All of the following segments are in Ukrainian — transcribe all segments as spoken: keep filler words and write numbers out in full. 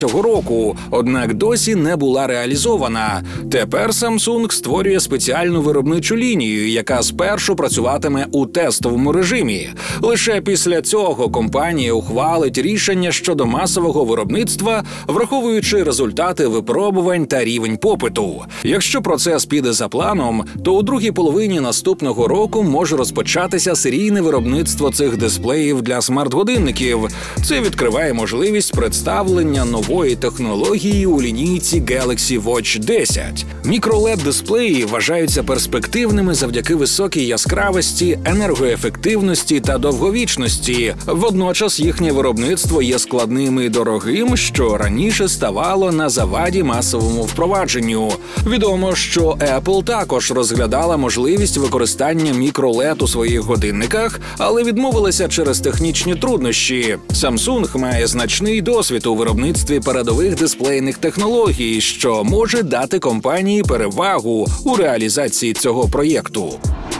цього року, однак досі не була реалізована. Тепер Samsung створює спеціальну виробничу лінію, яка спершу працюватиме у тестовому режимі. Лише після цього компанія ухвалить рішення щодо масового виробництва, враховуючи результати випробувань та рівень попиту. Якщо процес піде за планом, то у другій половині наступного року може розпочатися серійне виробництво цих дисплеїв для смарт-годинників. Це відкриває можливість представлення нової технології у лінійці Galaxy Watch десять. Мікро-лед-дисплеї вважаються перспективними завдяки високій яскравості, енергоефективності та довговічності. Водночас їхнє виробництво є складним і дорогим, що раніше ставало на заваді масовому впровадженню. Відомо, що Apple також розглядала можливість використання мікро-лед у своїх годинниках, але відмовилася через технічні труднощі. Samsung має значний досвід у виробництві передових дисплейних технологій, що може дати компанії перевагу у реалізації цього проєкту.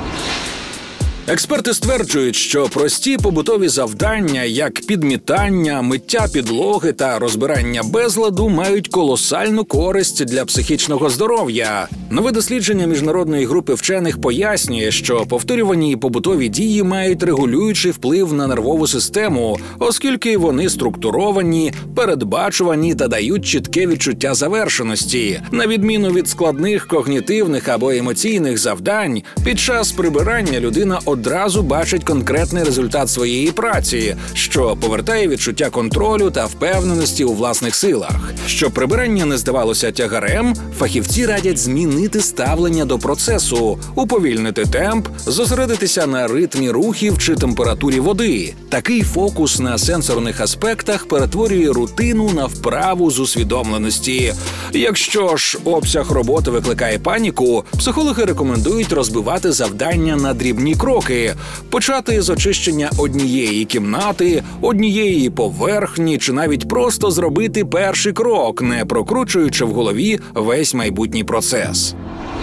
Експерти стверджують, що прості побутові завдання, як підмітання, миття підлоги та розбирання безладу, мають колосальну користь для психічного здоров'я. Нове дослідження міжнародної групи вчених пояснює, що повторювані побутові дії мають регулюючий вплив на нервову систему, оскільки вони структуровані, передбачувані та дають чітке відчуття завершеності. На відміну від складних когнітивних або емоційних завдань, під час прибирання людина одразу бачить конкретний результат своєї праці, що повертає відчуття контролю та впевненості у власних силах. Щоб прибирання не здавалося тягарем, фахівці радять змінити ставлення до процесу, уповільнити темп, зосередитися на ритмі рухів чи температурі води. Такий фокус на сенсорних аспектах перетворює рутину на вправу з усвідомленості. Якщо ж обсяг роботи викликає паніку, психологи рекомендують розбивати завдання на дрібні кроки, почати з очищення однієї кімнати, однієї поверхні чи навіть просто зробити перший крок, не прокручуючи в голові весь майбутній процес.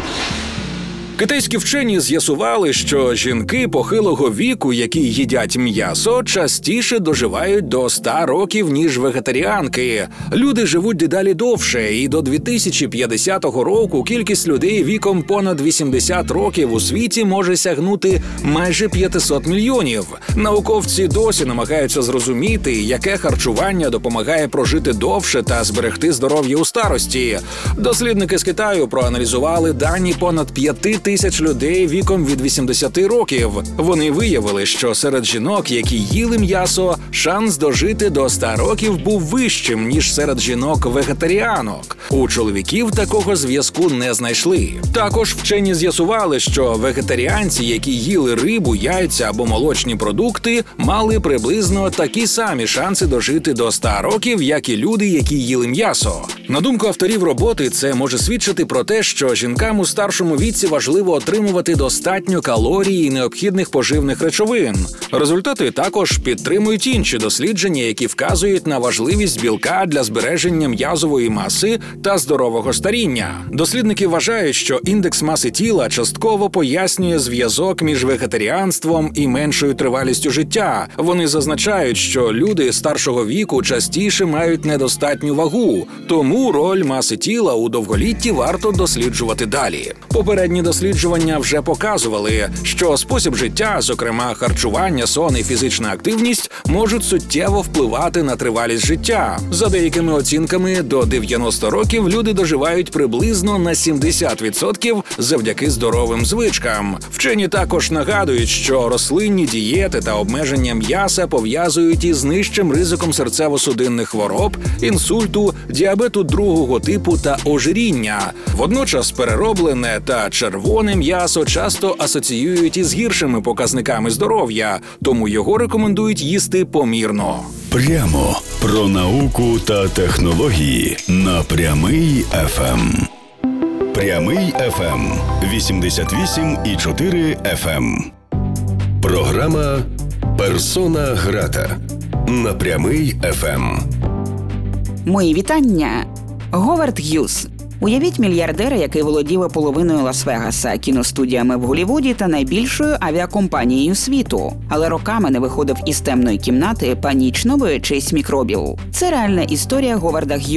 Китайські вчені з'ясували, що жінки похилого віку, які їдять м'ясо, частіше доживають до ста років, ніж вегетаріанки. Люди живуть дедалі довше, і до дві тисячі п'ятдесятого року кількість людей віком понад вісімдесят років у світі може сягнути майже п'ятсот мільйонів. Науковці досі намагаються зрозуміти, яке харчування допомагає прожити довше та зберегти здоров'я у старості. Дослідники з Китаю проаналізували дані понад п'яти тисяч людей віком від вісімдесяти років. Вони виявили, що серед жінок, які їли м'ясо, шанс дожити до ста років був вищим, ніж серед жінок-вегетаріанок. У чоловіків такого зв'язку не знайшли. Також вчені з'ясували, що вегетаріанці, які їли рибу, яйця або молочні продукти, мали приблизно такі самі шанси дожити до ста років, як і люди, які їли м'ясо. На думку авторів роботи, це може свідчити про те, що жінкам у старшому віці важливо отримувати достатньо калорій і необхідних поживних речовин. Результати також підтримують інші дослідження, які вказують на важливість білка для збереження м'язової маси та здорового старіння. Дослідники вважають, що індекс маси тіла частково пояснює зв'язок між вегетаріанством і меншою тривалістю життя. Вони зазначають, що люди старшого віку частіше мають недостатню вагу, тому роль маси тіла у довголітті варто досліджувати далі. Попередні дослідження вже показували, що спосіб життя, зокрема харчування, сон і фізична активність, можуть суттєво впливати на тривалість життя. За деякими оцінками, до дев'яноста років люди доживають приблизно на сімдесят відсотків завдяки здоровим звичкам. Вчені також нагадують, що рослинні дієти та обмеження м'яса пов'язують із нижчим ризиком серцево-судинних хвороб, інсульту, діабету другого типу та ожиріння. Водночас перероблене та червоне м'ясо часто асоціюють із гіршими показниками здоров'я, тому його рекомендують їсти помірно. Прямо про науку та технології на Прямий еф ем. Прямий еф ем вісімдесят вісім і чотири еф ем. Програма «Персона грата» на Прямий еф ем. Мої вітання. Говард Г'юз. Уявіть мільярдера, який володів половиною Лас-Вегаса, кіностудіями в Голлівуді та найбільшою авіакомпанією світу, але роками не виходив із темної кімнати, панічно боячись мікробів. Це реальна історія Говарда Г'юза,